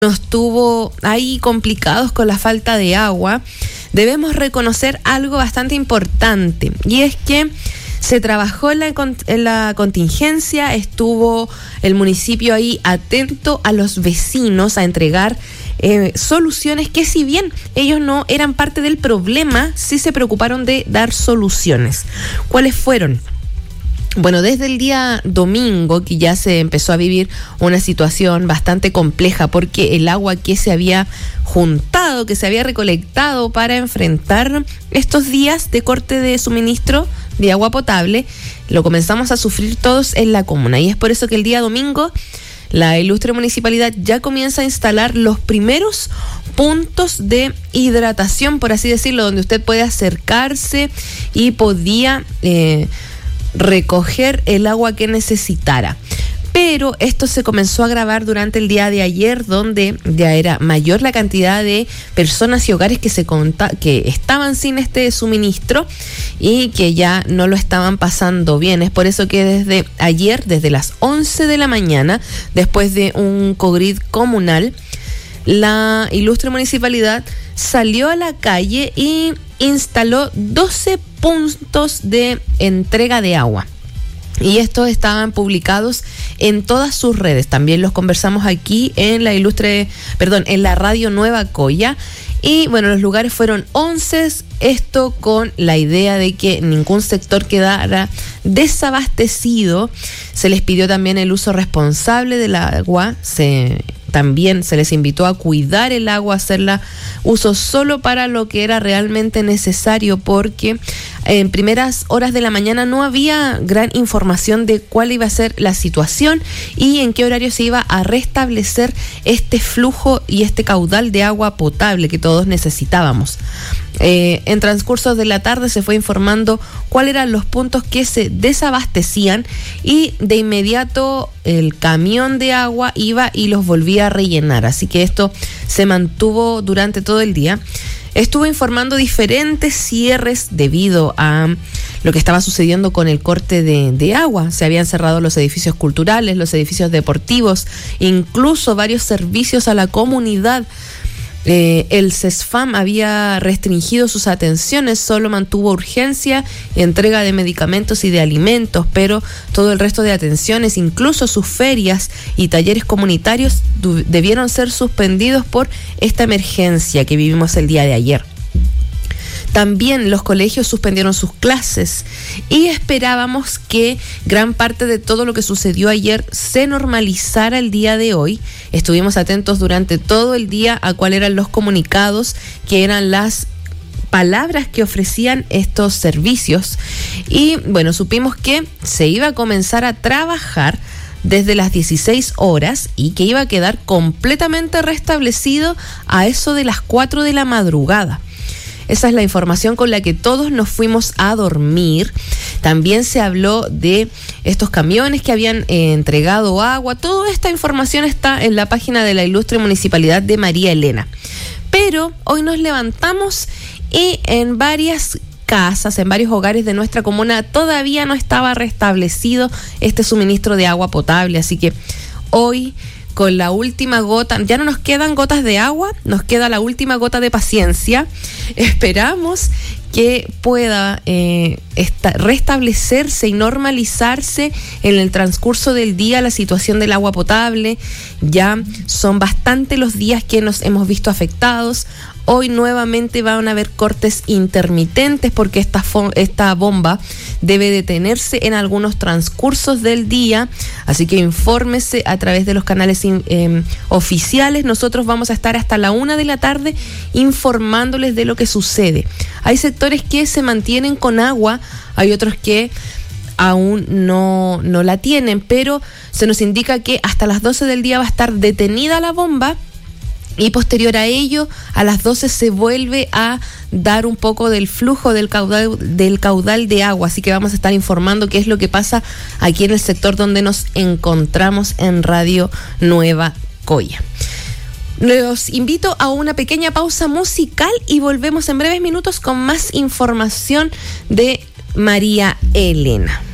nos tuvo ahí complicados con la falta de agua, debemos reconocer algo bastante importante, y es que se trabajó en la contingencia, estuvo el municipio ahí atento a los vecinos a entregar soluciones que, si bien ellos no eran parte del problema, sí se preocuparon de dar soluciones. ¿Cuáles fueron? Bueno, desde el día domingo que ya se empezó a vivir una situación bastante compleja, porque el agua que se había juntado, que se había recolectado para enfrentar estos días de corte de suministro de agua potable, lo comenzamos a sufrir todos en la comuna. Y es por eso que el día domingo la ilustre municipalidad ya comienza a instalar los primeros puntos de hidratación, por así decirlo, donde usted puede acercarse y podía recoger el agua que necesitara. Pero esto se comenzó a agravar durante el día de ayer, donde ya era mayor la cantidad de personas y hogares que estaban sin este suministro y que ya no lo estaban pasando bien. Es por eso que desde ayer, desde las 11 de la mañana, después de un cogrid comunal, la ilustre municipalidad salió a la calle y instaló 12 puntos de entrega de agua. Y estos estaban publicados en todas sus redes. También los conversamos aquí en la Radio Nueva Coya. Y bueno, los lugares fueron 11, esto con la idea de que ningún sector quedara desabastecido. Se les pidió también el uso responsable del agua. También se les invitó a cuidar el agua, hacerla uso solo para lo que era realmente necesario, porque en primeras horas de la mañana no había gran información de cuál iba a ser la situación y en qué horario se iba a restablecer este flujo y este caudal de agua potable que todos necesitábamos. En transcurso de la tarde se fue informando cuáles eran los puntos que se desabastecían y de inmediato el camión de agua iba y los volvía a rellenar. Así que esto se mantuvo durante todo el día. Estuvo informando diferentes cierres debido a lo que estaba sucediendo con el corte de agua. Se habían cerrado los edificios culturales, los edificios deportivos, incluso varios servicios a la comunidad. El CESFAM había restringido sus atenciones, solo mantuvo urgencia, entrega de medicamentos y de alimentos, pero todo el resto de atenciones, incluso sus ferias y talleres comunitarios, debieron ser suspendidos por esta emergencia que vivimos el día de ayer. También los colegios suspendieron sus clases y esperábamos que gran parte de todo lo que sucedió ayer se normalizara el día de hoy. Estuvimos atentos durante todo el día a cuáles eran los comunicados, que eran las palabras que ofrecían estos servicios. Y bueno, supimos que se iba a comenzar a trabajar desde las 16 horas y que iba a quedar completamente restablecido a eso de las 4 de la madrugada. Esa es la información con la que todos nos fuimos a dormir. También se habló de estos camiones que habían entregado agua. Toda esta información está en la página de la ilustre municipalidad de María Elena. Pero hoy nos levantamos y en varias casas, en varios hogares de nuestra comuna todavía no estaba restablecido este suministro de agua potable. Así que hoy, con la última gota, ya no nos quedan gotas de agua, nos queda la última gota de paciencia. Esperamos que pueda restablecerse y normalizarse en el transcurso del día la situación del agua potable. Ya son bastante los días que nos hemos visto afectados. Hoy nuevamente van a haber cortes intermitentes porque esta bomba debe detenerse en algunos transcursos del día, así que infórmese a través de los canales oficiales. Nosotros vamos a estar hasta la 1 de la tarde informándoles de lo que sucede. Hay sectores que se mantienen con agua, hay otros que aún no la tienen, pero se nos indica que hasta las 12 del día va a estar detenida la bomba. Y posterior a ello, a las 12 se vuelve a dar un poco del flujo del caudal de agua. Así que vamos a estar informando qué es lo que pasa aquí en el sector donde nos encontramos en Radio Nueva Coya. Los invito a una pequeña pausa musical y volvemos en breves minutos con más información de María Elena.